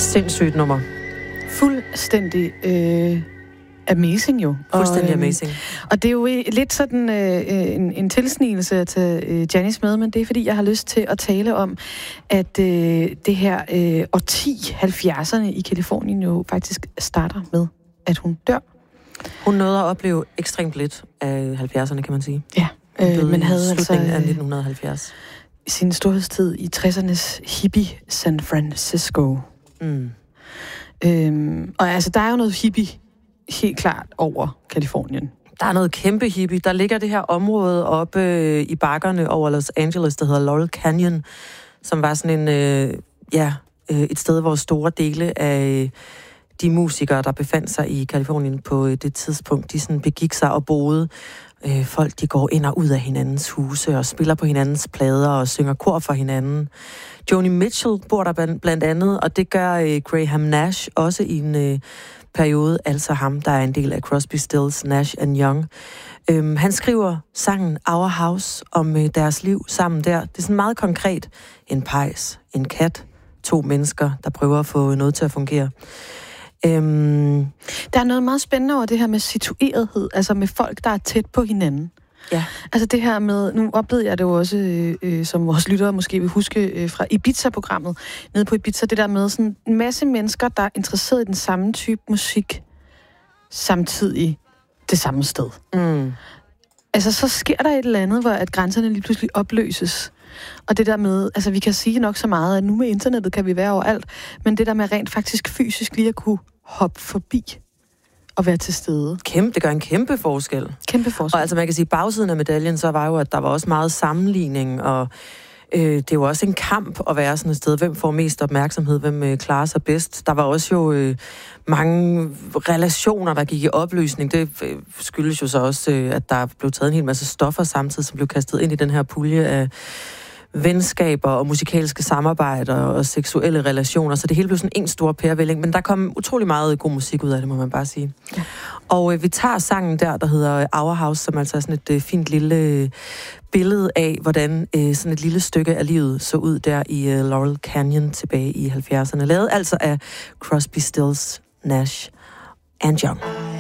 Sindssygt nummer. Fuldstændig amazing jo. Fuldstændig amazing. Og det er jo lidt sådan en tilsnigelse at tage Janis med, men det er fordi, jeg har lyst til at tale om, at det her årti, 70'erne i Californien jo faktisk starter med, at hun dør. Hun nåede at opleve ekstremt lidt af 70'erne, kan man sige. Ja, men havde altså af 1970. Sin storhedstid i 60'ernes hippie San Francisco. Og altså, der er jo noget hippie helt klart over Californien. Der er noget kæmpe hippie. Der ligger det her område oppe i bakkerne over Los Angeles, der hedder Laurel Canyon, som var sådan et sted, hvor store dele af de musikere, der befandt sig i Californien på det tidspunkt, de sådan begik sig og boede. Folk, de går ind og ud af hinandens huse og spiller på hinandens plader og synger kor for hinanden. Joni Mitchell bor der blandt andet, og det gør Graham Nash også i en periode, altså ham, der er en del af Crosby, Stills, Nash & Young. Han skriver sangen Our House om deres liv sammen der. Det er sådan meget konkret. En pejs, en kat, 2 mennesker, der prøver at få noget til at fungere. Der er noget meget spændende over det her med situerethed, altså med folk, der er tæt på hinanden. Ja. Altså det her med, nu oplevede jeg det jo også, som vores lyttere måske vil huske fra Ibiza-programmet, nede på Ibiza, det der med sådan en masse mennesker, der er interesseret i den samme type musik, samtidig det samme sted. Altså så sker der et eller andet, hvor at grænserne lige pludselig opløses. Og det der med, altså vi kan sige nok så meget, at nu med internettet kan vi være overalt, men det der med rent faktisk fysisk lige at kunne hoppe forbi og være til stede. Det gør en kæmpe forskel. Kæmpe forskel. Og altså man kan sige, bagsiden af medaljen, så var jo, at der var også meget sammenligning, og det er jo også en kamp at være sådan et sted. Hvem får mest opmærksomhed? Hvem klarer sig bedst? Der var også jo mange relationer, der gik i opløsning. Det skyldes jo så også, at der blev taget en hel masse stoffer samtidig, som blev kastet ind i den her pulje af venskaber og musikalske samarbejder og seksuelle relationer, så det hele blev sådan en stor pærevælling, men der kom utrolig meget god musik ud af det, må man bare sige. Ja. Og vi tager sangen der hedder Our House, som altså er sådan et fint lille billede af, hvordan sådan et lille stykke af livet så ud der i Laurel Canyon tilbage i 70'erne. Lavet altså af Crosby, Stills, Nash & Young.